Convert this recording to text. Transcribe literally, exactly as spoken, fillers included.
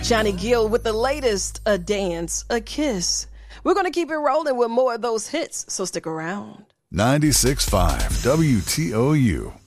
Johnny Gill with the latest, A Dance, A Kiss. We're going to keep it rolling with more of those hits, so stick around. ninety-six point five W T O U.